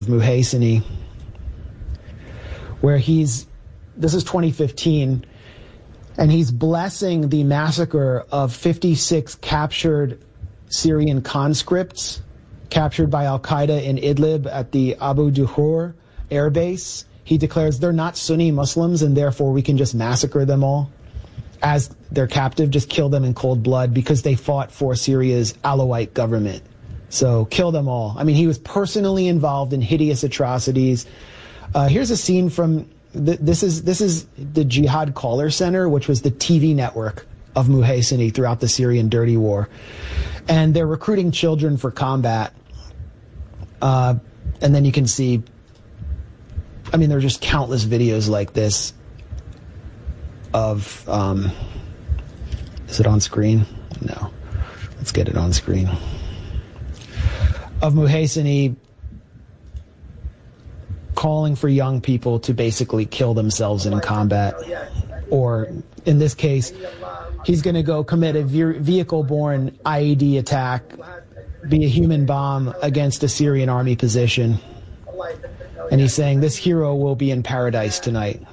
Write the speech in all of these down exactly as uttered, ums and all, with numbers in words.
Muhaysini, where he's, this is twenty fifteen, and he's blessing the massacre of fifty-six captured Syrian conscripts captured by al-Qaeda in Idlib at the Abu Duhur air base. He declares they're not Sunni Muslims and therefore we can just massacre them all as they're captive, just kill them in cold blood because they fought for Syria's Alawite government. So kill them all. I mean, he was personally involved in hideous atrocities. Uh, here's a scene from, th this is this is the Jihad Caller Center, which was the T V network of Muhaysini throughout the Syrian dirty war. And they're recruiting children for combat. Uh, and then you can see, I mean, there are just countless videos like this of, um, is it on screen? No. Let's get it on screen. Of Muhaysini calling for young people to basically kill themselves in combat. Or, in this case, he's going to go commit a vehicle-borne I E D attack, be a human bomb against a Syrian army position. And he's saying this hero will be in paradise tonight.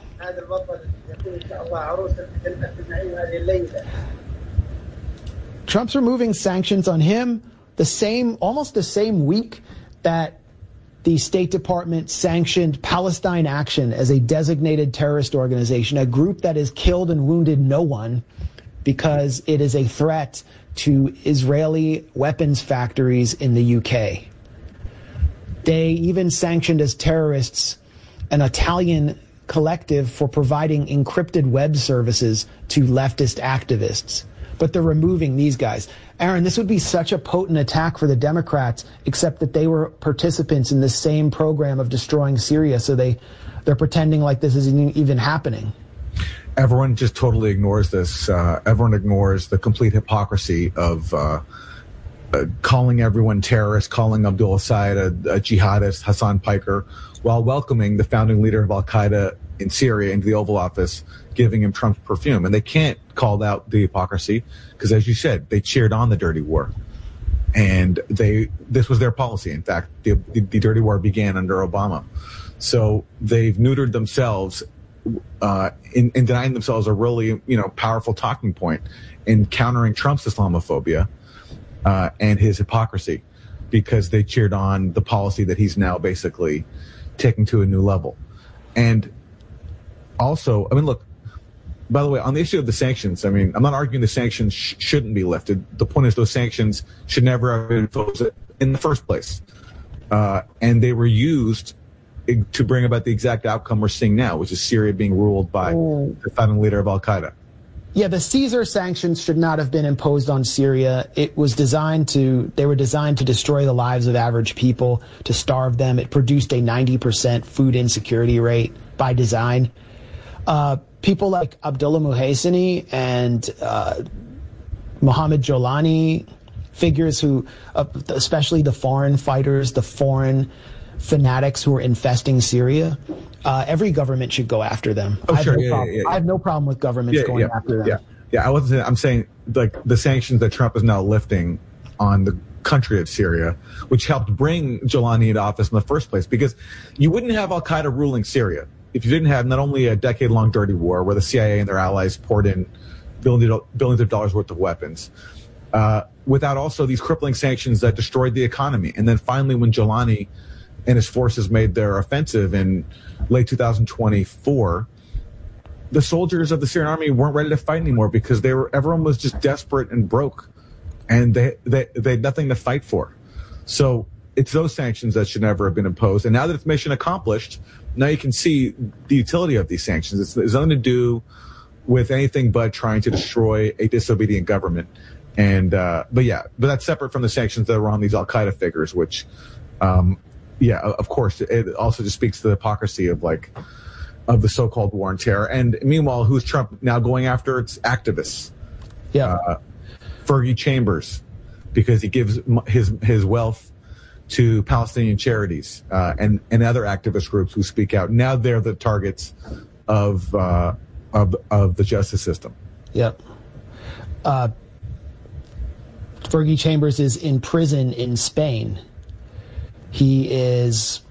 Trump's removing sanctions on him the same, almost the same week that the State Department sanctioned Palestine Action as a designated terrorist organization, a group that has killed and wounded no one because it is a threat to Israeli weapons factories in the U K. They even sanctioned as terrorists an Italian collective for providing encrypted web services to leftist activists. But they're removing these guys. Aaron, this would be such a potent attack for the Democrats, except that they were participants in the same program of destroying Syria, so they, they're pretending like this isn't even happening. Everyone just totally ignores this. Uh, everyone ignores the complete hypocrisy of uh, uh, calling everyone terrorists, calling Abdul Assad a, a jihadist, Hassan Piker, while welcoming the founding leader of al-Qaeda in Syria into the Oval Office, giving him Trump's perfume. And they can't call out the hypocrisy because, as you said, they cheered on the dirty war. And they this was their policy. In fact, the, the, the dirty war began under Obama. So they've neutered themselves uh, in, in denying themselves a really, you know, powerful talking point in countering Trump's Islamophobia uh, and his hypocrisy, because they cheered on the policy that he's now basically taking to a new level. And also, I mean, look, by the way, on the issue of the sanctions, I mean, I'm not arguing the sanctions sh shouldn't be lifted. The point is those sanctions should never have been imposed in the first place. Uh, and they were used to bring about the exact outcome we're seeing now, which is Syria being ruled by oh. the founding leader of al-Qaeda. Yeah, the Caesar sanctions should not have been imposed on Syria. It was designed to, they were designed to destroy the lives of average people, to starve them. It produced a ninety percent food insecurity rate by design. Uh, people like Abdullah Muhaysini and uh, Mohammed Jolani, figures who, uh, especially the foreign fighters, the foreign fanatics who are infesting Syria, uh, every government should go after them. Oh, I, have sure. no yeah, problem. Yeah, yeah. I have no problem with governments yeah, going yeah, after them. Yeah, yeah. I wasn't saying, I'm saying like the sanctions that Trump is now lifting on the country of Syria, which helped bring Jolani into office in the first place, because you wouldn't have al-Qaeda ruling Syria if you didn't have not only a decade-long dirty war where the C I A and their allies poured in billions, billions of dollars worth of weapons, uh, without also these crippling sanctions that destroyed the economy. And then finally, when Jolani and his forces made their offensive in late two thousand twenty-four, the soldiers of the Syrian army weren't ready to fight anymore because they were everyone was just desperate and broke, and they they, they had nothing to fight for. So it's those sanctions that should never have been imposed. And now that it's mission accomplished, now you can see the utility of these sanctions. It's, it's nothing to do with anything but trying to destroy a disobedient government. And uh, but yeah, but that's separate from the sanctions that were on these al-Qaeda figures, which, um, yeah, of course, it also just speaks to the hypocrisy of like of the so-called war on terror. And meanwhile, who's Trump now going after? It's activists. Yeah, uh, Fergie Chambers, because he gives his his wealth to Palestinian charities uh, and and other activist groups who speak out. Now they're the targets of uh, of of the justice system. Yep. Uh, Fergie Chambers is in prison in Spain. He is